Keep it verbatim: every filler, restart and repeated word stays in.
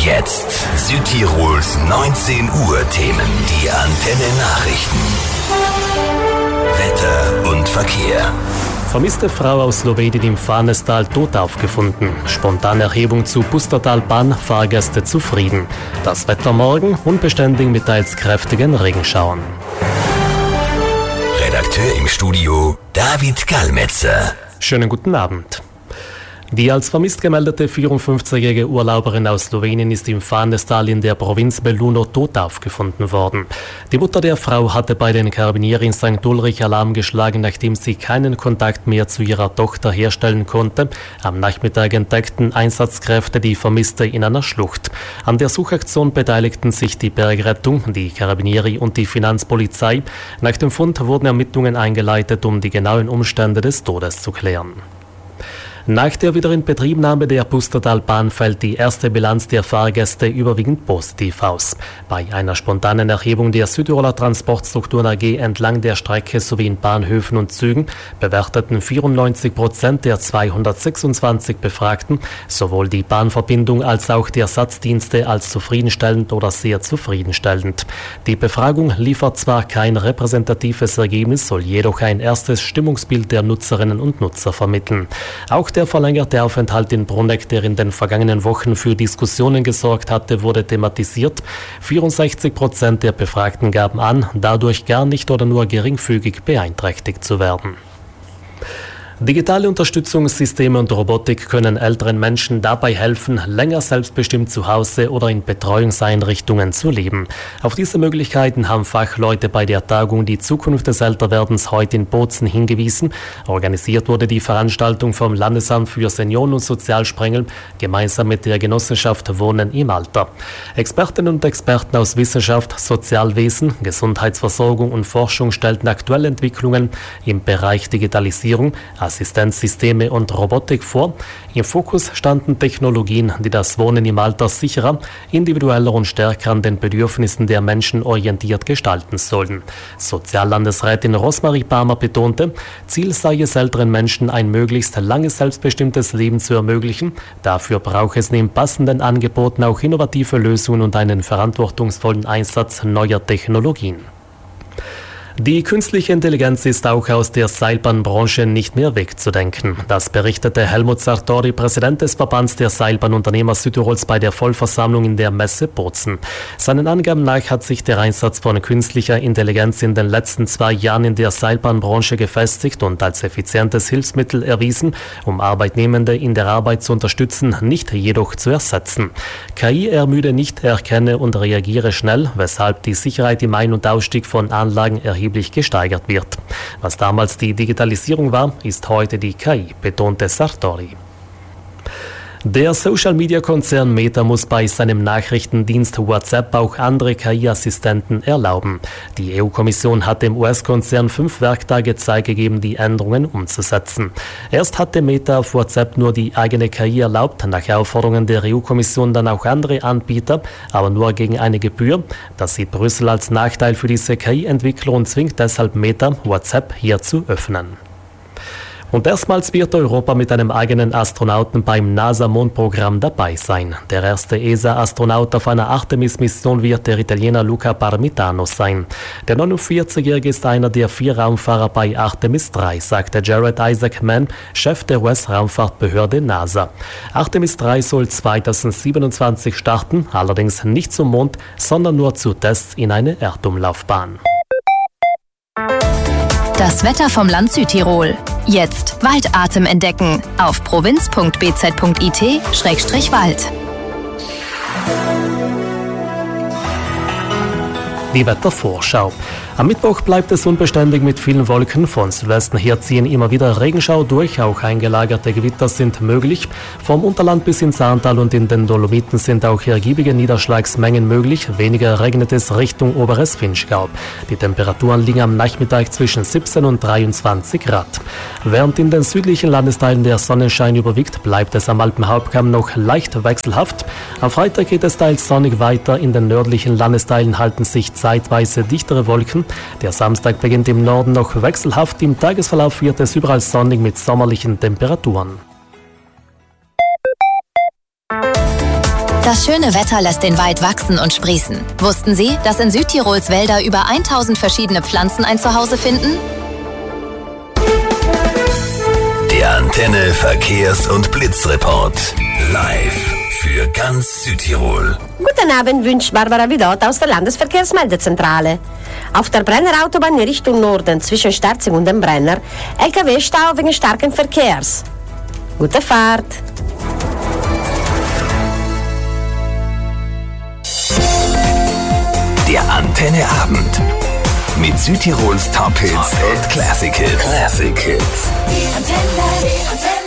jetzt Südtirols neunzehn Uhr Themen, die Antenne Nachrichten. Wetter und Verkehr. Vermisste Frau aus Slowenien im Farnestal tot aufgefunden. Spontane Erhebung zu Pustertalbahn, Fahrgäste zufrieden. Das Wetter morgen unbeständig mit teils kräftigen Regenschauern. Redakteur im Studio David Kalmetzer. Schönen guten Abend. Die als vermisst gemeldete vierundfünfzigjährige Urlauberin aus Slowenien ist im Farnestal in der Provinz Belluno tot aufgefunden worden. Die Mutter der Frau hatte bei den Carabinieri in Sankt Ulrich Alarm geschlagen, nachdem sie keinen Kontakt mehr zu ihrer Tochter herstellen konnte. Am Nachmittag entdeckten Einsatzkräfte die Vermisste in einer Schlucht. An der Suchaktion beteiligten sich die Bergrettung, die Carabinieri und die Finanzpolizei. Nach dem Fund wurden Ermittlungen eingeleitet, um die genauen Umstände des Todes zu klären. Nach der Wiederinbetriebnahme der Pustertalbahn fällt die erste Bilanz der Fahrgäste überwiegend positiv aus. Bei einer spontanen Erhebung der Südtiroler Transportstrukturen A G entlang der Strecke sowie in Bahnhöfen und Zügen bewerteten vierundneunzig Prozent der zweihundertsechsundzwanzig Befragten sowohl die Bahnverbindung als auch die Ersatzdienste als zufriedenstellend oder sehr zufriedenstellend. Die Befragung liefert zwar kein repräsentatives Ergebnis, soll jedoch ein erstes Stimmungsbild der Nutzerinnen und Nutzer vermitteln. Auch der verlängerte Aufenthalt in Bruneck, der in den vergangenen Wochen für Diskussionen gesorgt hatte, wurde thematisiert. vierundsechzig Prozent der Befragten gaben an, dadurch gar nicht oder nur geringfügig beeinträchtigt zu werden. Digitale Unterstützungssysteme und Robotik können älteren Menschen dabei helfen, länger selbstbestimmt zu Hause oder in Betreuungseinrichtungen zu leben. Auf diese Möglichkeiten haben Fachleute bei der Tagung Die Zukunft des Älterwerdens heute in Bozen hingewiesen. Organisiert wurde die Veranstaltung vom Landesamt für Senioren und Sozialsprengel gemeinsam mit der Genossenschaft Wohnen im Alter. Expertinnen und Experten aus Wissenschaft, Sozialwesen, Gesundheitsversorgung und Forschung stellten aktuelle Entwicklungen im Bereich Digitalisierung, Assistenzsysteme und Robotik vor. Im Fokus standen Technologien, die das Wohnen im Alter sicherer, individueller und stärker an den Bedürfnissen der Menschen orientiert gestalten sollen. Soziallandesrätin Rosmarie Palmer betonte, Ziel sei es, älteren Menschen ein möglichst langes selbstbestimmtes Leben zu ermöglichen. Dafür braucht es neben passenden Angeboten auch innovative Lösungen und einen verantwortungsvollen Einsatz neuer Technologien. Die künstliche Intelligenz ist auch aus der Seilbahnbranche nicht mehr wegzudenken. Das berichtete Helmut Sartori, Präsident des Verbands der Seilbahnunternehmer Südtirols, bei der Vollversammlung in der Messe Bozen. Seinen Angaben nach hat sich der Einsatz von künstlicher Intelligenz in den letzten zwei Jahren in der Seilbahnbranche gefestigt und als effizientes Hilfsmittel erwiesen, um Arbeitnehmende in der Arbeit zu unterstützen, nicht jedoch zu ersetzen. K I ermüde nicht, erkenne und reagiere schnell, weshalb die Sicherheit im Ein- und Ausstieg von Anlagen erheblich gesteigert wird. Was damals die Digitalisierung war, ist heute die K I, betonte Sartori. Der Social-Media-Konzern Meta muss bei seinem Nachrichtendienst WhatsApp auch andere K I-Assistenten erlauben. Die E U-Kommission hat dem U S-Konzern fünf Werktage Zeit gegeben, die Änderungen umzusetzen. Erst hatte Meta auf WhatsApp nur die eigene K I erlaubt, nach Aufforderungen der E U-Kommission dann auch andere Anbieter, aber nur gegen eine Gebühr. Das sieht Brüssel als Nachteil für diese K I-Entwickler und zwingt deshalb Meta, WhatsApp hier zu öffnen. Und erstmals wird Europa mit einem eigenen Astronauten beim NASA-Mondprogramm dabei sein. Der erste E S A-Astronaut auf einer Artemis-Mission wird der Italiener Luca Parmitano sein. Der neunundvierzigjährige ist einer der vier Raumfahrer bei Artemis drei, sagte Jared Isaac Mann, Chef der U S-Raumfahrtbehörde NASA. Artemis drei soll zweitausendsiebenundzwanzig starten, allerdings nicht zum Mond, sondern nur zu Tests in eine Erdumlaufbahn. Das Wetter vom Land Südtirol. Jetzt Waldatem entdecken auf provinz punkt b z punkt i t Schrägstrich Wald. Die Wettervorschau. Am Mittwoch bleibt es unbeständig mit vielen Wolken. Von Südwesten her ziehen immer wieder Regenschauer durch. Auch eingelagerte Gewitter sind möglich. Vom Unterland bis ins Ahrntal und in den Dolomiten sind auch ergiebige Niederschlagsmengen möglich. Weniger regnet es Richtung Oberes Vinschgau. Die Temperaturen liegen am Nachmittag zwischen siebzehn und dreiundzwanzig Grad. Während in den südlichen Landesteilen der Sonnenschein überwiegt, bleibt es am Alpenhauptkamm noch leicht wechselhaft. Am Freitag geht es teils sonnig weiter. In den nördlichen Landesteilen halten sich zeitweise dichtere Wolken. Der Samstag beginnt im Norden noch wechselhaft. Im Tagesverlauf wird es überall sonnig mit sommerlichen Temperaturen. Das schöne Wetter lässt den Wald wachsen und sprießen. Wussten Sie, dass in Südtirols Wälder über tausend verschiedene Pflanzen ein Zuhause finden? Der Antenne Verkehrs- und Blitzreport. Live für ganz Südtirol. Guten Abend, wünscht Barbara Vidot aus der Landesverkehrsmeldezentrale. Auf der Brenner Autobahn in Richtung Norden zwischen Sterzing und dem Brenner L K W-Stau wegen starken Verkehrs. Gute Fahrt! Der Antenne Abend. Mit Südtirols Top-Hits und Classic Hits. Classic Hits. Die Antenne, die Antenne.